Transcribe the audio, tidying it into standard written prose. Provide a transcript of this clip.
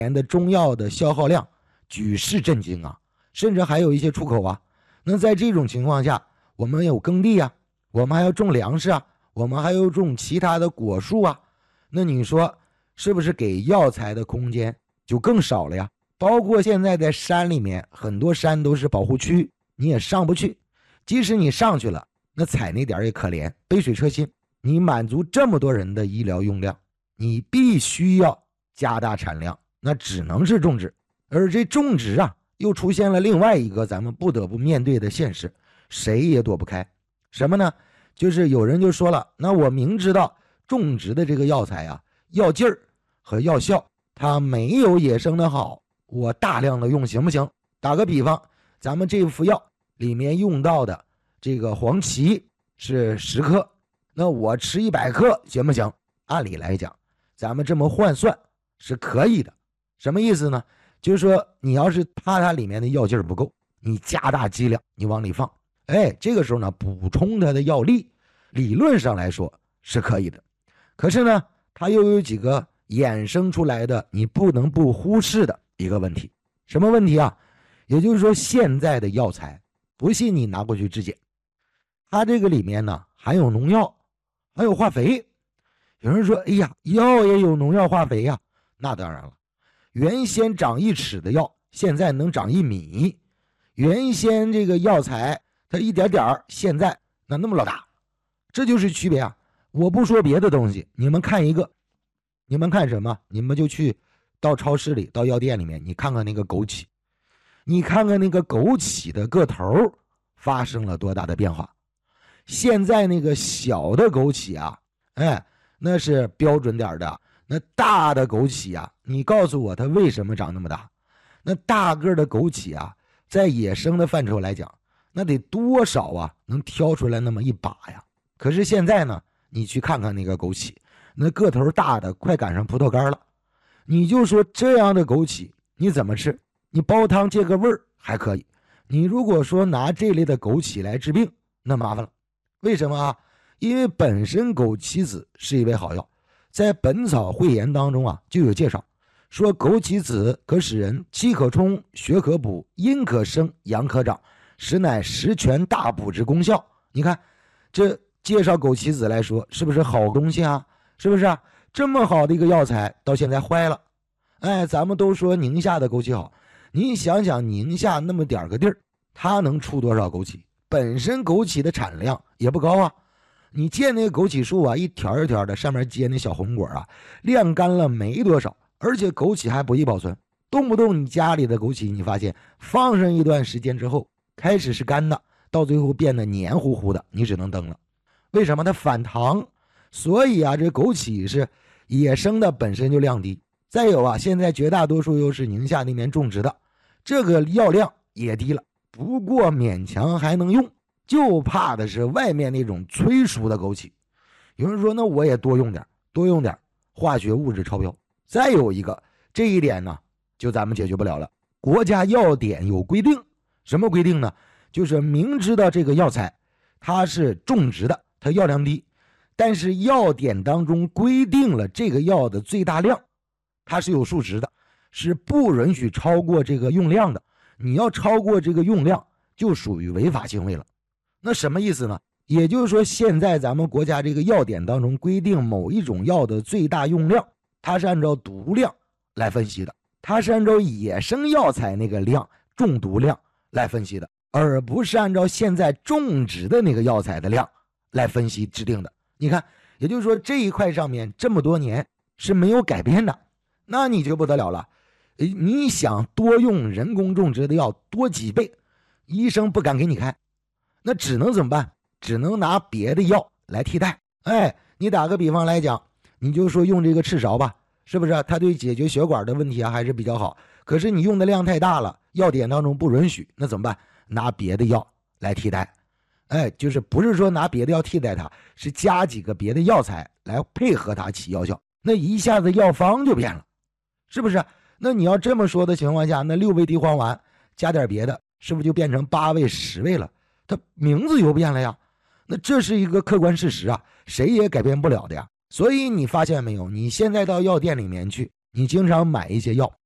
年的中药的消耗量举世震惊啊，甚至还有一些出口啊。那在这种情况下，我们有耕地啊，我们还要种粮食啊，我们还要种其他的果树啊，那你说是不是给药材的空间就更少了呀？包括现在在山里面，很多山都是保护区，你也上不去，即使你上去了，那踩那点也可怜，杯水车薪。你满足这么多人的医疗用量，你必须要加大产量，那只能是种植。而这种植啊，又出现了另外一个咱们不得不面对的现实，谁也躲不开。什么呢？就是有人就说了，那我明知道种植的这个药材啊，药劲儿和药效它没有野生的好，我大量的用行不行？打个比方，咱们这副药里面用到的这个黄芪是10克，那我吃100克行不行？按理来讲，咱们这么换算是可以的。什么意思呢？就是说你要是怕它里面的药劲儿不够，你加大剂量，你往里放，这个时候呢，补充它的药力，理论上来说是可以的。可是呢，它又有几个衍生出来的你不能不忽视的一个问题。什么问题啊？也就是说，现在的药材，不信你拿过去质检，它这个里面呢含有农药，还有化肥。有人说，哎呀，药也有农药化肥呀。那当然了，原先长1尺的药，现在能长1米。原先这个药材它一点点，现在那么老大，这就是区别啊。我不说别的东西，你们看一个，你们看什么？你们就去到超市里，到药店里面，你看看那个枸杞，你看看那个枸杞的个头发生了多大的变化。现在那个小的枸杞啊，那是标准点的。那大的枸杞啊，你告诉我它为什么长那么大？那大个的枸杞啊，在野生的范畴来讲，那得多少啊能挑出来那么一把呀？可是现在呢，你去看看那个枸杞，那个头大的快赶上葡萄干了。你就说这样的枸杞你怎么吃？你煲汤借个味儿还可以，你如果说拿这类的枸杞来治病，那麻烦了。为什么啊？因为本身枸杞子是一味好药，在《本草汇言》当中啊就有介绍，说枸杞子可使人气可冲，血可补，阴可生，阳可长，实乃十全大补之功效。你看这介绍枸杞子来说，是不是好东西啊？是不是啊？这么好的一个药材到现在坏了。咱们都说宁夏的枸杞好，你想想宁夏那么点个地儿，它能出多少枸杞？本身枸杞的产量也不高啊。你见那个枸杞树啊，一条一条的，上面结那小红果啊，晾干了没多少，而且枸杞还不易保存，动不动你家里的枸杞，你发现放上一段时间之后，开始是干的，到最后变得黏糊糊的，你只能蹬了。为什么？它反糖。所以啊，这枸杞是野生的，本身就量低。再有啊，现在绝大多数又是宁夏那边种植的，这个药量也低了，不过勉强还能用，就怕的是外面那种催熟的枸杞。有人说那我也多用点，化学物质超标。再有一个，这一点呢就咱们解决不了了。国家药典有规定，什么规定呢？就是明知道这个药材它是种植的，它药量低，但是药典当中规定了这个药的最大量它是有数值的，是不允许超过这个用量的。你要超过这个用量就属于违法行为了。那什么意思呢？也就是说，现在咱们国家这个药典当中规定某一种药的最大用量，它是按照毒量来分析的，它是按照野生药材那个量中毒量来分析的，而不是按照现在种植的那个药材的量来分析制定的。你看，也就是说这一块上面这么多年是没有改变的。那你就不得了了，你想多用人工种植的药多几倍，医生不敢给你开，那只能怎么办？只能拿别的药来替代。你打个比方来讲，你就说用这个赤芍吧，是不是它对解决血管的问题啊还是比较好？可是你用的量太大了，药典当中不允许，那怎么办？拿别的药来替代。就是不是说拿别的药替代它，是加几个别的药材来配合它起药效，那一下子药方就变了，是不是？那你要这么说的情况下，那6味地黄丸加点别的，是不是就变成8味10味了？它名字又变了呀。那这是一个客观事实啊，谁也改变不了的呀。所以你发现没有，你现在到药店里面去，你经常买一些药，